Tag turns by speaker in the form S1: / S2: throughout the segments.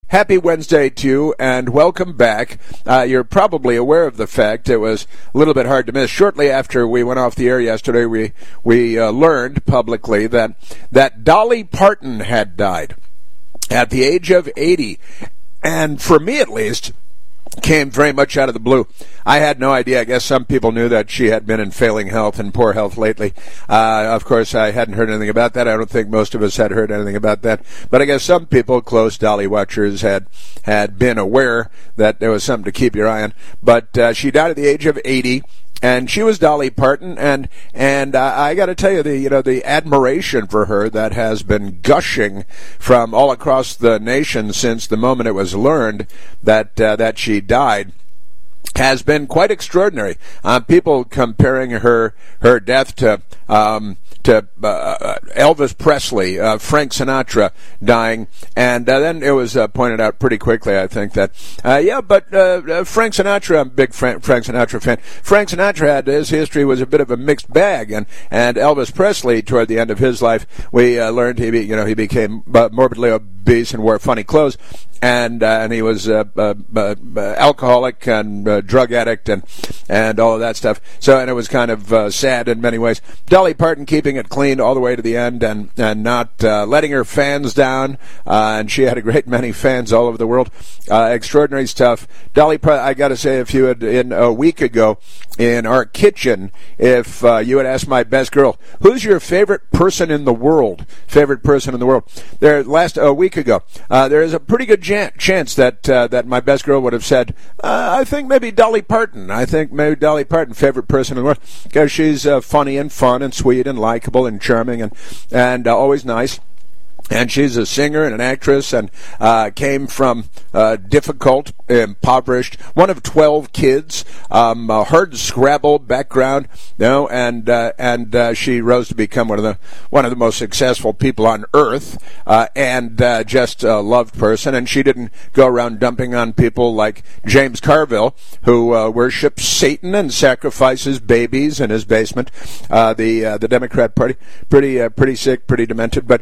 S1: Happy Wednesday to you, and welcome back. You're probably aware of the fact it was a little bit hard to miss. Shortly after we went off the air yesterday, we learned publicly that Dolly Parton had died at the age of 80. And for me, at least, came very much out of the blue. I had no idea. I guess some people knew that she had been in failing health and poor health lately. Of course, I hadn't heard anything about that. I don't think most of us had heard anything about that. But I guess some people, close Dolly watchers, had been aware that there was something to keep your eye on. But she died at the age of 80. And she was Dolly Parton, and I got to tell you, the admiration for her that has been gushing from all across the nation since the moment it was learned that she died has been quite extraordinary. People comparing her death to Elvis Presley, Frank Sinatra dying, and then it was pointed out pretty quickly, I think, that Frank Sinatra, I'm a big Frank Sinatra fan. Frank Sinatra had his history was a bit of a mixed bag, and Elvis Presley, toward the end of his life, we learned he became morbidly obese and wore funny clothes, and he was alcoholic and drug addict and all of that stuff. So, and it was kind of sad in many ways. Dolly Parton keeping it clean all the way to the end and not letting her fans down, and she had a great many fans all over the world. Extraordinary stuff. Dolly Parton, I got to say, if you had in a week ago in our kitchen, if you had asked my best girl, who's your favorite person in the world? A week ago, there is a pretty good chance that my best girl would have said, I think maybe Dolly Parton. Favorite person in the world, because she's funny and fun and sweet and likable and charming and always nice. And she's a singer and an actress, and came from difficult, impoverished, one of 12 kids, hard-scrabble background, and she rose to become one of the most successful people on earth, and just a loved person. And she didn't go around dumping on people like James Carville, who worships Satan and sacrifices babies in his basement. The Democrat Party, pretty sick, pretty demented, but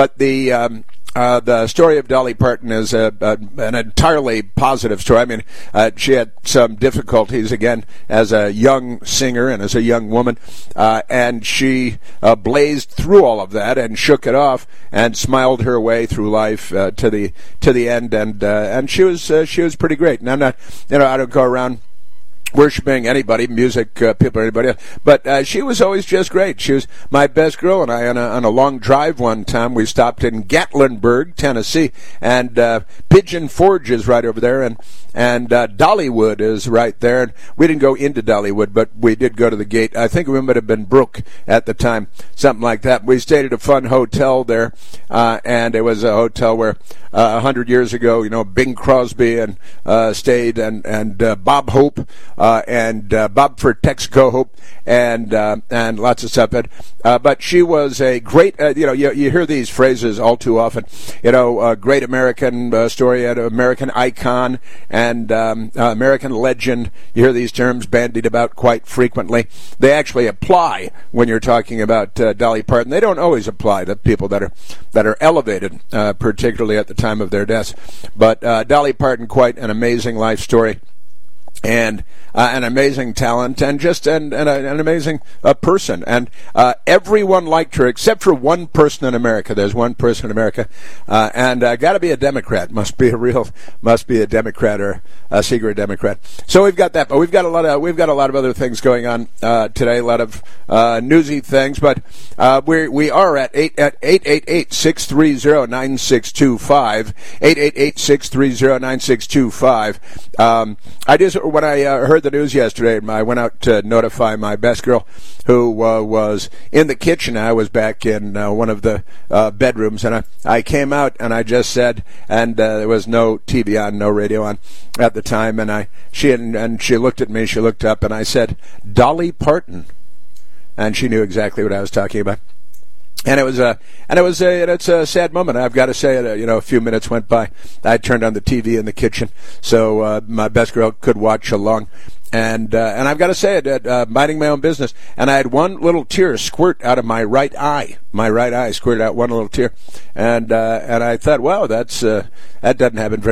S1: the story of Dolly Parton is an entirely positive story. I mean, she had some difficulties, again, as a young singer and as a young woman, and she blazed through all of that and shook it off and smiled her way through life to the end, and she was pretty great. And I'm not, I don't go around worshiping anybody, music people or anybody else, but she was always just great. She was my best girl, and I on a long drive one time, we stopped in Gatlinburg, Tennessee, and Pigeon Forge is right over there, and Dollywood is right there. And we didn't go into Dollywood, but we did go to the gate. I think we might have been Brook at the time, something like that. We stayed at a fun hotel there, and it was a hotel where 100 years ago, Bing Crosby and stayed, and Bob Hope, and Bob for Texaco Hope, and lots of stuff. But she was a great, you hear these phrases all too often, a great American story, an American icon, and American legend. You hear these terms bandied about quite frequently. They actually apply when you're talking about Dolly Parton. They don't always apply to people that are elevated, particularly at the time of their deaths. But Dolly Parton, quite an amazing life story, and an amazing talent, and just an amazing person. And everyone liked her except for one person in America. There's one person in America, and got to be a Democrat. Must be a Democrat or a secret Democrat. So we've got that, but we've got a lot of other things going on today. A lot of newsy things, but we are at 888-630-9625. 888-630-9625. When I heard the news yesterday, I went out to notify my best girl, who was in the kitchen. I was back in one of the bedrooms, and I came out and I just said, and there was no TV on, no radio on at the time, and she looked at me, she looked up, and I said, Dolly Parton, and she knew exactly what I was talking about. And it's a sad moment. I've got to say, a few minutes went by. I turned on the TV in the kitchen, so my best girl could watch along. And I've got to say it, minding my own business. And I had one little tear squirt out of my right eye. My right eye squirted out one little tear. And I thought, wow, that doesn't happen very